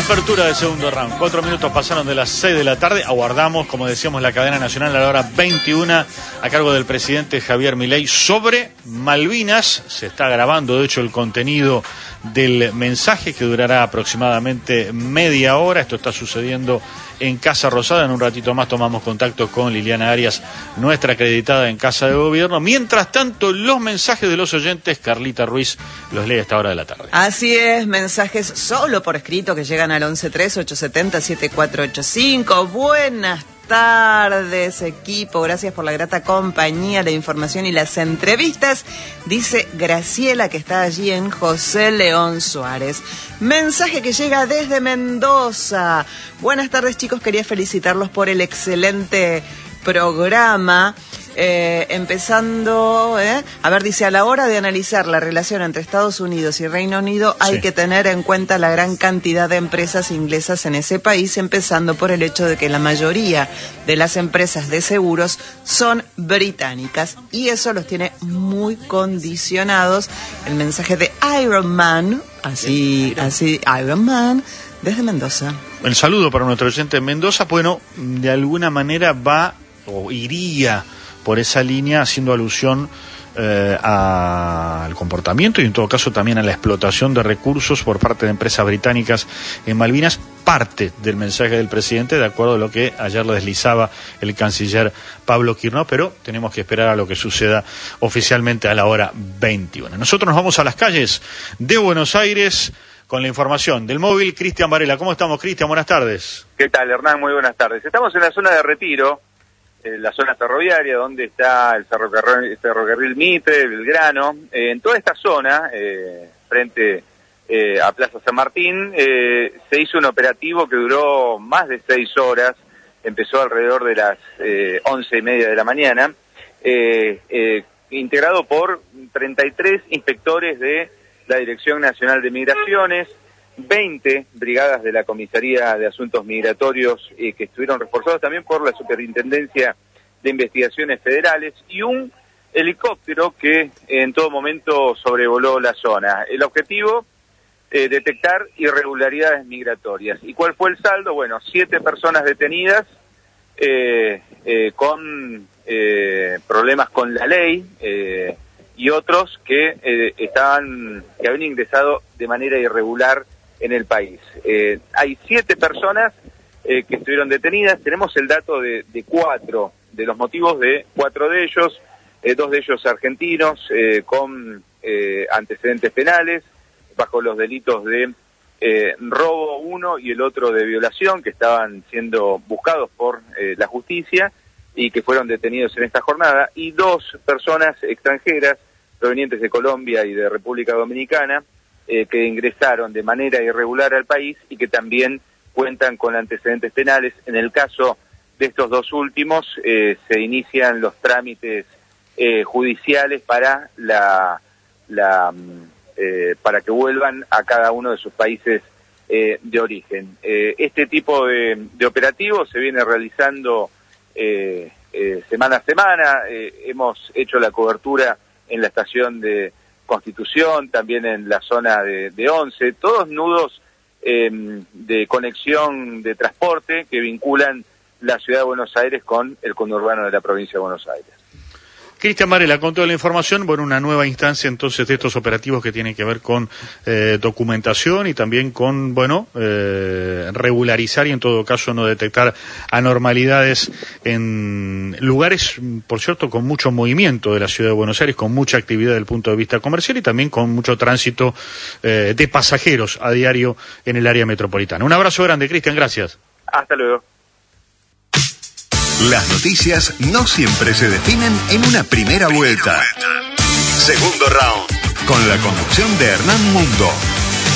Apertura del segundo round. 4 minutos pasaron de las 6 de la tarde. Aguardamos, como decíamos, la cadena nacional a la hora 21 a cargo del presidente Javier Milei sobre Malvinas. Se está grabando, de hecho, el contenido del mensaje que durará aproximadamente media hora. Esto está sucediendo en Casa Rosada. En un ratito más tomamos contacto con Liliana Arias, nuestra acreditada en Casa de Gobierno. Mientras tanto, los mensajes de los oyentes, Carlita Ruiz los lee a esta hora de la tarde. Así es, mensajes solo por escrito que llegan al 1138707485. Buenas tardes, equipo. Gracias por la grata compañía, la información y las entrevistas. Dice Graciela, que está allí en José León Suárez. Mensaje que llega desde Mendoza. Buenas tardes, chicos. Quería felicitarlos por el excelente programa. Empezando, a ver, dice, a la hora de analizar la relación entre Estados Unidos y Reino Unido hay que tener en cuenta la gran cantidad de empresas inglesas en ese país, empezando por el hecho de que la mayoría de las empresas de seguros son británicas y eso los tiene muy condicionados. El mensaje de Iron Man, así, Iron Man, desde Mendoza. El saludo para nuestro oyente en Mendoza. Bueno, de alguna manera va o iría por esa línea, haciendo alusión al comportamiento y en todo caso también a la explotación de recursos por parte de empresas británicas en Malvinas. Parte del mensaje del presidente, de acuerdo a lo que ayer lo deslizaba el canciller Pablo Quirno, pero tenemos que esperar a lo que suceda oficialmente a la hora 21. Nosotros nos vamos a las calles de Buenos Aires con la información del móvil. Cristian Varela, ¿cómo estamos, Cristian? Buenas tardes. ¿Qué tal, Hernán? Muy buenas tardes. Estamos en la zona de Retiro, la zona ferroviaria, donde está el ferrocarril Mitre, Belgrano. En toda esta zona, frente a Plaza San Martín, se hizo un operativo que duró más de 6 horas. Empezó alrededor de las 11:30 de la mañana, integrado por 33 inspectores de la Dirección Nacional de Migraciones, 20 brigadas de la Comisaría de Asuntos Migratorios que estuvieron reforzados también por la Superintendencia de Investigaciones Federales y un helicóptero que en todo momento sobrevoló la zona. El objetivo, detectar irregularidades migratorias. ¿Y cuál fue el saldo? Bueno, 7 personas detenidas con problemas con la ley y otros que habían ingresado de manera irregular en el país. Hay 7 personas que estuvieron detenidas. Tenemos el dato de 4, de los motivos de 4 de ellos, 2 de ellos argentinos con antecedentes penales, bajo los delitos de robo uno y el otro de violación, que estaban siendo buscados por la justicia y que fueron detenidos en esta jornada, y 2 personas extranjeras provenientes de Colombia y de República Dominicana, que ingresaron de manera irregular al país y que también cuentan con antecedentes penales. En el caso de estos 2 últimos, se inician los trámites judiciales para para que vuelvan a cada uno de sus países de origen. Este tipo de operativos se viene realizando semana a semana. Hemos hecho la cobertura en la estación de Constitución, también en la zona de Once, todos nudos de conexión de transporte que vinculan la ciudad de Buenos Aires con el conurbano de la provincia de Buenos Aires. Cristian Varela, con toda la información, bueno, una nueva instancia entonces de estos operativos que tienen que ver con documentación y también con, regularizar y en todo caso no detectar anormalidades en lugares, por cierto, con mucho movimiento de la ciudad de Buenos Aires, con mucha actividad desde el punto de vista comercial y también con mucho tránsito de pasajeros a diario en el área metropolitana. Un abrazo grande, Cristian, gracias. Hasta luego. Las noticias no siempre se definen en una primera vuelta. Segundo round, con la conducción de Hernán Mundo.